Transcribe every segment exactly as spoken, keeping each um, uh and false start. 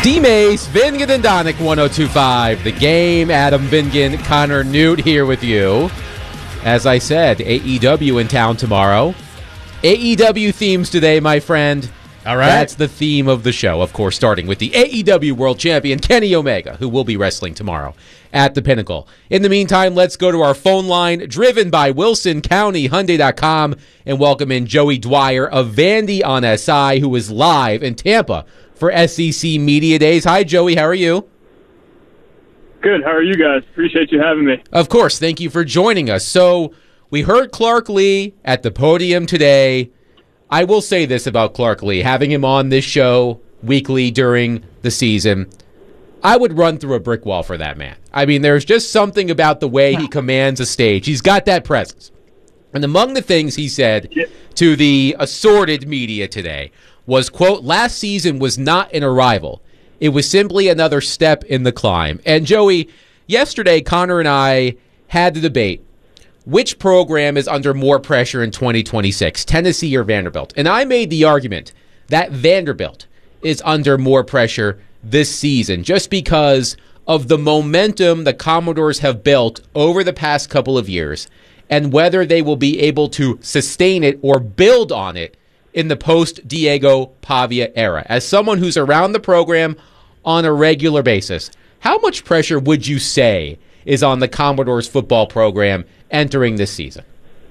D-Mace, Vingan and Donick, one oh two point five. The Game, Adam Vingan, Connor Newt here with you. As I said, A E W in town tomorrow. A E W themes today, my friend. All right. That's the theme of the show, of course, starting with the A E W World Champion, Kenny Omega, who will be wrestling tomorrow at the Pinnacle. In the meantime, let's go to our phone line, driven by Wilson County Hyundai dot com, and welcome in Joey Dwyer of Vandy on S I, who is live in Tampa for S E C Media Days. Hi, Joey. How are you? Good. How are you guys? Appreciate you having me. Of course. Thank you for joining us. So we heard Clark Lea at the podium today. I will say this about Clark Lea, having him on this show weekly during the season, I would run through a brick wall for that man. I mean, there's just something about the way he commands a stage. He's got that presence. And among the things he said to the assorted media today was, quote, last season was not an arrival. It was simply another step in the climb. And, Joey, yesterday, Connor and I had the debate. Which program is under more pressure in twenty twenty-six, Tennessee or Vanderbilt? And I made the argument that Vanderbilt is under more pressure this season just because of the momentum the Commodores have built over the past couple of years and whether they will be able to sustain it or build on it in the post-Diego Pavia era. As someone who's around the program on a regular basis, how much pressure would you say is on the Commodores football program entering this season?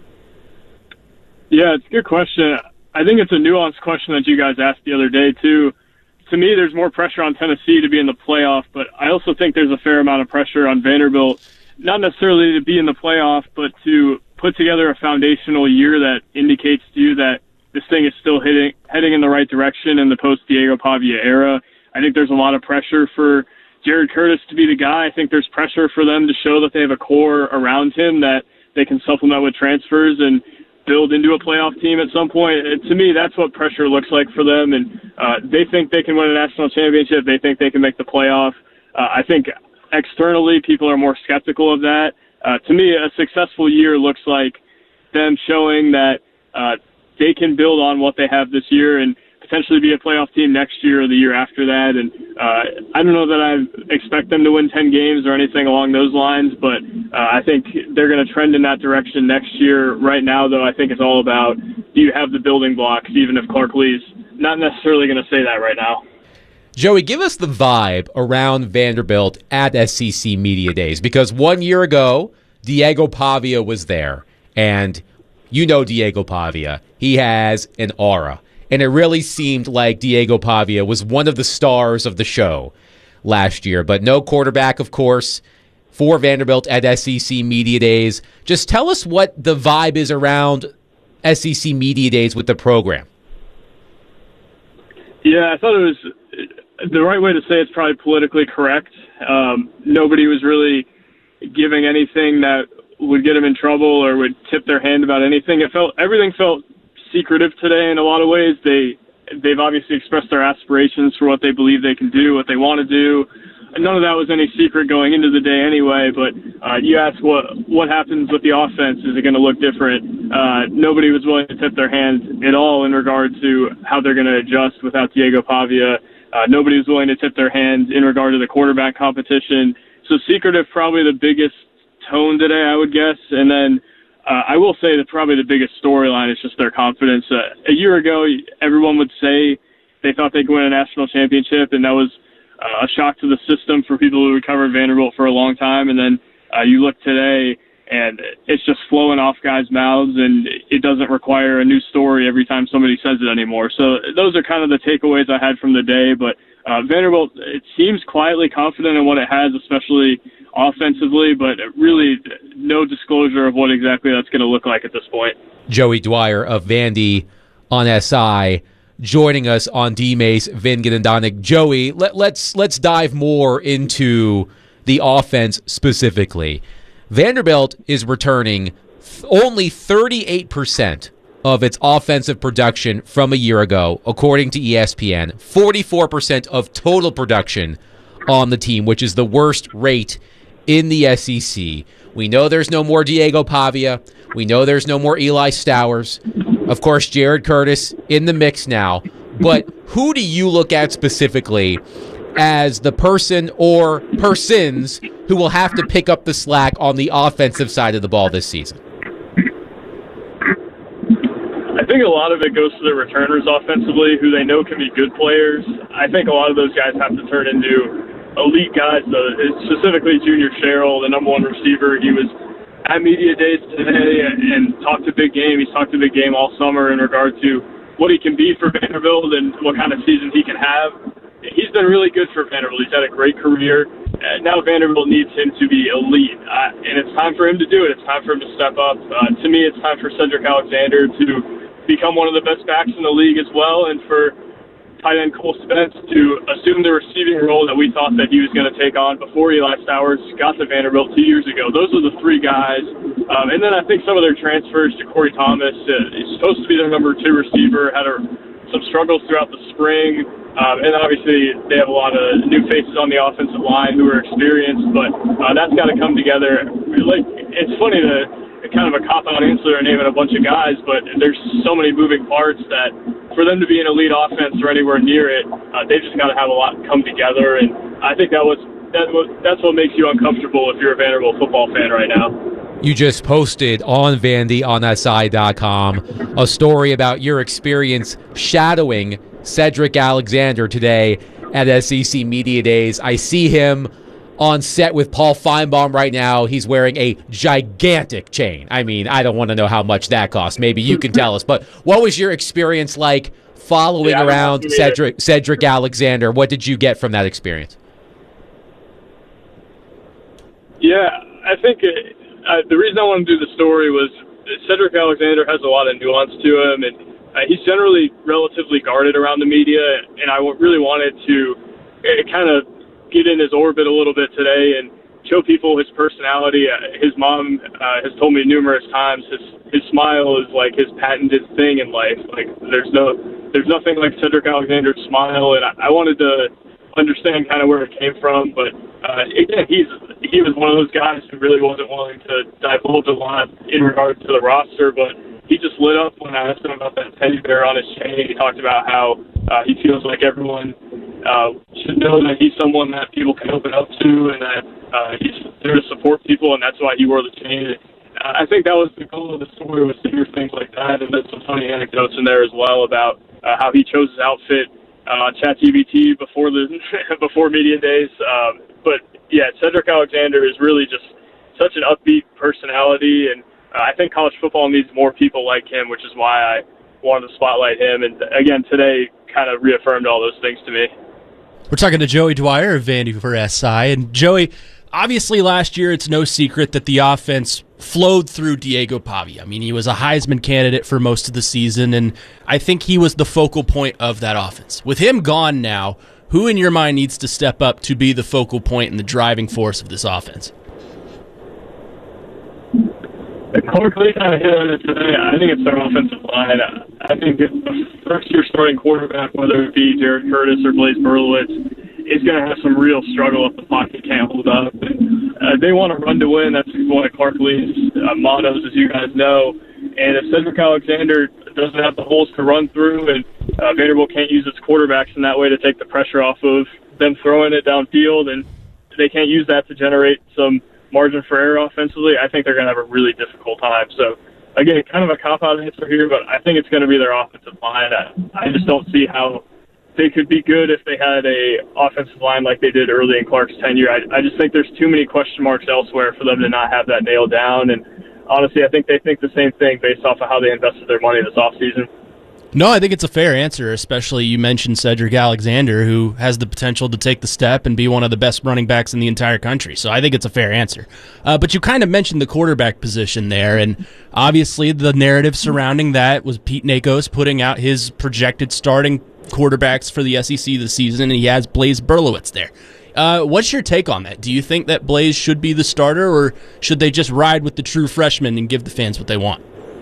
Yeah, it's a good question. I think it's a nuanced question that you guys asked the other day, too. To me, there's more pressure on Tennessee to be in the playoff, but I also think there's a fair amount of pressure on Vanderbilt, not necessarily to be in the playoff, but to put together a foundational year that indicates to you that this thing is still hitting, heading in the right direction in the post-Diego Pavia era. I think there's a lot of pressure for Jared Curtis to be the guy. I think there's pressure for them to show that they have a core around him that they can supplement with transfers and build into a playoff team at some point. And to me, that's what pressure looks like for them. And uh, they think they can win a national championship. They think they can make the playoff. Uh, I think externally, people are more skeptical of that. Uh, to me, a successful year looks like them showing that uh, they can build on what they have this year and potentially be a playoff team next year or the year after that. And uh, I don't know that I expect them to win ten games or anything along those lines, but uh, I think they're going to trend in that direction next year. Right now, though, I think it's all about, do you have the building blocks, even if Clark Lea's not necessarily going to say that right now. Joey, give us the vibe around Vanderbilt at S E C Media Days, because one year ago, Diego Pavia was there, and you know Diego Pavia. He has an aura. And it really seemed like Diego Pavia was one of the stars of the show last year. But no quarterback, of course, for Vanderbilt at S E C Media Days. Just tell us what the vibe is around S E C Media Days with the program. Yeah, I thought it was the right way to say it's probably politically correct. Um, nobody was really giving anything that would get them in trouble or would tip their hand about anything. It felt everything felt secretive today in a lot of ways. They, they've obviously expressed their aspirations for what they believe they can do, what they want to do. None of that was any secret going into the day anyway, but uh, you ask what what happens with the offense. Is it going to look different? Uh, nobody was willing to tip their hand at all in regard to how they're going to adjust without Diego Pavia. Uh, nobody was willing to tip their hand in regard to the quarterback competition. So secretive, probably the biggest tone today, I would guess. And then Uh, I will say that probably the biggest storyline is just their confidence. Uh, a year ago, everyone would say they thought they could win a national championship, and that was uh, a shock to the system for people who had covered Vanderbilt for a long time. And then uh, you look today, and it's just flowing off guys' mouths, and it doesn't require a new story every time somebody says it anymore. So those are kind of the takeaways I had from the day. But uh, Vanderbilt, it seems quietly confident in what it has, especially offensively, but really no disclosure of what exactly that's going to look like at this point. Joey Dwyer of Vandy on S I joining us on D-Mace, Vingan and Donick. Joey, let, let's let's dive more into the offense specifically. Vanderbilt is returning th- only thirty-eight percent of its offensive production from a year ago, according to E S P N. forty-four percent of total production on the team, which is the worst rate in the S E C. We know there's no more Diego Pavia. We know there's no more Eli Stowers. Of course, Jared Curtis in the mix now. But who do you look at specifically as the person or persons who will have to pick up the slack on the offensive side of the ball this season? I think a lot of it goes to the returners offensively, who they know can be good players. I think a lot of those guys have to turn into elite guys, though. Specifically Junior Sherrill, the number one receiver. He was at media days today and talked a big game. He's talked a big game all summer in regard to what he can be for Vanderbilt and what kind of season he can have. He's been really good for Vanderbilt. He's had a great career. And now Vanderbilt needs him to be elite, uh, and it's time for him to do it. It's time for him to step up. Uh, to me, it's time for Cedric Alexander to become one of the best backs in the league as well, and for tight end Cole Spence to assume the receiving role that we thought that he was going to take on before Eli Stowers got to Vanderbilt two years ago. Those are the three guys. Um, and then I think some of their transfers to Corey Thomas uh, is supposed to be their number two receiver, had a, some struggles throughout the spring. Um, and obviously they have a lot of new faces on the offensive line who are experienced, but uh, that's got to come together. Like, it's funny to kind of a cop-out answer naming a bunch of guys, but there's so many moving parts that for them to be an elite offense or anywhere near it, uh, they've just got to have a lot come together. And I think that was that was that's what makes you uncomfortable if you're a Vanderbilt football fan right now. You just posted on Vandy on that side dot com a story about your experience shadowing Cedric Alexander today at S E C Media Days. I see him on set with Paul Feinbaum right now. He's wearing a gigantic chain. I mean, I don't want to know how much that costs. Maybe you can tell us. But what was your experience like following yeah, around Cedric, Cedric Alexander? What did you get from that experience? Yeah, I think it, uh, the reason I wanted to do the story was Cedric Alexander has a lot of nuance to him, and uh, he's generally relatively guarded around the media, and I really wanted to uh, kind of get in his orbit a little bit today and show people his personality. His mom uh, has told me numerous times his his smile is like his patented thing in life. Like there's no there's nothing like Cedric Alexander's smile, and I, I wanted to understand kind of where it came from. But uh, again, he's he was one of those guys who really wasn't willing to divulge a lot in regards to the roster, but he just lit up when I asked him about that teddy bear on his chain. He talked about how uh, he feels like everyone uh, should know that he's someone that people can open up to, and that uh, he's there to support people, and that's why he wore the chain. Uh, I think that was the goal of the story, was to hear things like that, and there's some funny anecdotes in there as well about uh, how he chose his outfit uh, on ChatGPT before the before media days. Um, but yeah, Cedric Alexander is really just such an upbeat personality, and uh, I think college football needs more people like him, which is why I wanted to spotlight him. And again, today kind of reaffirmed all those things to me. We're talking to Joey Dwyer of Vandy for S I. And Joey, obviously last year it's no secret that the offense flowed through Diego Pavia. I mean, he was a Heisman candidate for most of the season, and I think he was the focal point of that offense. With him gone now, who in your mind needs to step up to be the focal point and the driving force of this offense? Clark Lee kind of hit on it today. I think it's their offensive line. I think the first-year starting quarterback, whether it be Jared Curtis or Blaise Berlowitz, is going to have some real struggle if the pocket can't hold up. And, uh, they want to run to win. That's one of Clark Lee's uh, mottos, as you guys know. And if Cedric Alexander doesn't have the holes to run through, and uh, Vanderbilt can't use its quarterbacks in that way to take the pressure off of them throwing it downfield, and they can't use that to generate some margin for error offensively, I think they're going to have a really difficult time. So, again, kind of a cop-out answer here, but I think it's going to be their offensive line. I, I just don't see how they could be good if they had a offensive line like they did early in Clark's tenure. I, I just think there's too many question marks elsewhere for them to not have that nailed down. And honestly, I think they think the same thing based off of how they invested their money this offseason. No, I think it's a fair answer, especially you mentioned Cedric Alexander, who has the potential to take the step and be one of the best running backs in the entire country. So I think it's a fair answer. Uh, but you kind of mentioned the quarterback position there, and obviously the narrative surrounding that was Pete Nakos putting out his projected starting quarterbacks for the S E C this season, and he has Blaise Berlowitz there. Uh, what's your take on that? Do you think that Blaise should be the starter, or should they just ride with the true freshman and give the fans what they want?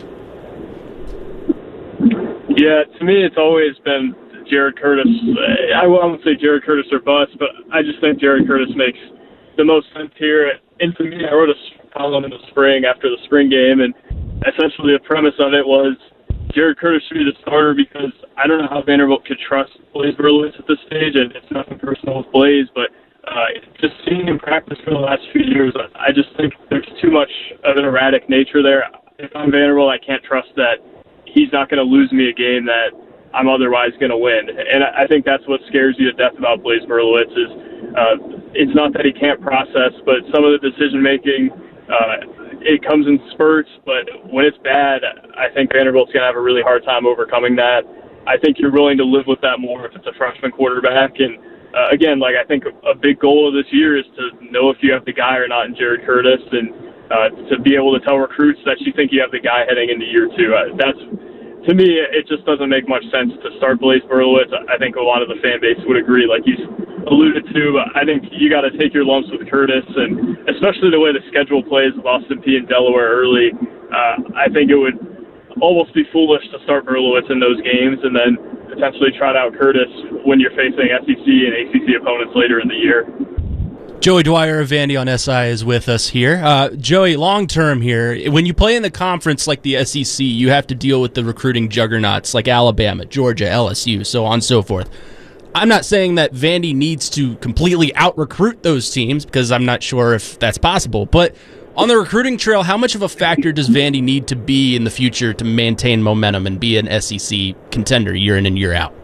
Yeah, to me, it's always been Jared Curtis. I won't say Jared Curtis or bust, but I just think Jared Curtis makes the most sense here. And to me, I wrote a column in the spring after the spring game, and essentially the premise of it was Jared Curtis should be the starter because I don't know how Vanderbilt could trust Blaise Berlowitz at this stage, and it's nothing personal with Blaise, but uh, just seeing him practice for the last few years, I just think there's too much of an erratic nature there. If I'm Vanderbilt, I can't trust that he's not going to lose me a game that I'm otherwise going to win. And I think that's what scares you to death about Blaise Berlowitz is uh, it's not that he can't process, but some of the decision-making, uh, it comes in spurts, but when it's bad, I think Vanderbilt's going to have a really hard time overcoming that. I think you're willing to live with that more if it's a freshman quarterback. And, uh, again, like I think a, a big goal of this year is to know if you have the guy or not in Jared Curtis and uh, to be able to tell recruits that you think you have the guy heading into year two. Uh, that's To me, it just doesn't make much sense to start Blaise Berlowitz. I think a lot of the fan base would agree, like you alluded to. I think you got to take your lumps with Curtis, and especially the way the schedule plays with Austin Peay and Delaware early. Uh, I think it would almost be foolish to start Berlowitz in those games and then potentially trot out Curtis when you're facing S E C and A C C opponents later in the year. Joey Dwyer of Vandy on S I is with us here. Uh, Joey, long term here, when you play in the conference like the S E C, you have to deal with the recruiting juggernauts like Alabama, Georgia, L S U, so on and so forth. I'm not saying that Vandy needs to completely out-recruit those teams because I'm not sure if that's possible, but on the recruiting trail, how much of a factor does Vandy need to be in the future to maintain momentum and be an S E C contender year in and year out?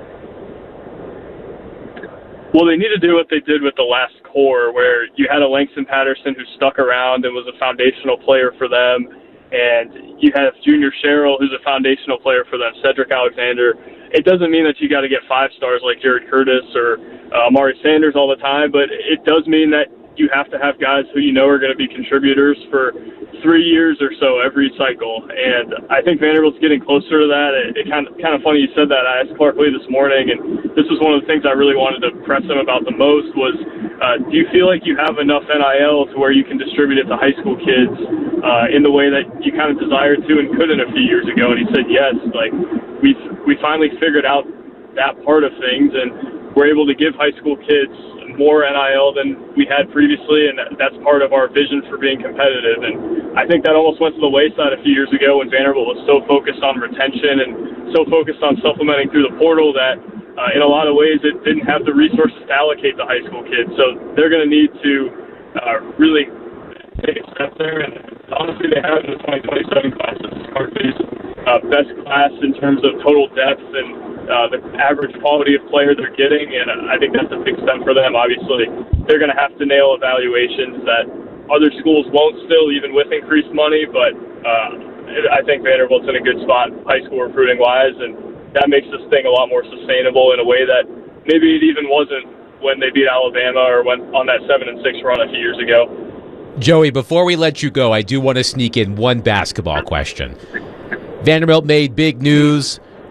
Well, they need to do what they did with the last core, where you had a Langston Patterson who stuck around and was a foundational player for them, and you have Junior Sherrill, who's a foundational player for them, Cedric Alexander. It doesn't mean that you got to get five stars like Jared Curtis or uh, Amari Sanders all the time, but it does mean that you have to have guys who you know are going to be contributors for three years or so every cycle. And I think Vanderbilt's getting closer to that. It, it kind of kind of funny you said that. I asked Clark Lee this morning, and this was one of the things I really wanted to press him about the most was, uh, do you feel like you have enough N I L to where you can distribute it to high school kids uh, in the way that you kind of desired to and couldn't a few years ago? And he said yes. Like, we we finally figured out that part of things, and we're able to give high school kids more N I L than we had previously, and that's part of our vision for being competitive. And I think that almost went to the wayside a few years ago when Vanderbilt was so focused on retention and so focused on supplementing through the portal that uh, in a lot of ways it didn't have the resources to allocate to high school kids. So they're going to need to uh, really take a step there, and honestly they have in the twenty twenty-seven class. This is Carthy's uh, best class in terms of total depth and Uh, the average quality of player they're getting, and I think that's a big step for them. Obviously, they're going to have to nail evaluations that other schools won't still, even with increased money, but uh, I think Vanderbilt's in a good spot high school recruiting-wise, and that makes this thing a lot more sustainable in a way that maybe it even wasn't when they beat Alabama or went on that seven and six run a few years ago. Joey, before we let you go, I do want to sneak in one basketball question. Vanderbilt made big news